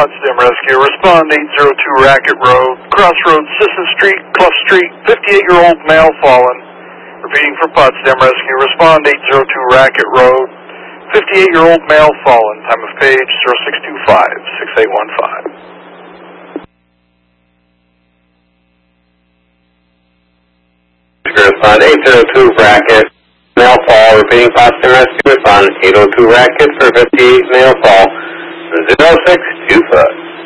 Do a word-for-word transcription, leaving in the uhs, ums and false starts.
Potsdam Rescue. Respond eight zero two Racket Road, Crossroads, Sisson Street, Clough Street, fifty-eight-year-old male fallen. Repeating for Potsdam Rescue. Respond eight zero two Racket Road, fifty-eight-year-old male fallen. Time of page zero six two five, six eight one five. Respond eight zero two Racket, male fall. Repeating Potsdam Rescue. Respond eight zero two Racket for fifty-eight male fall, zero six two five.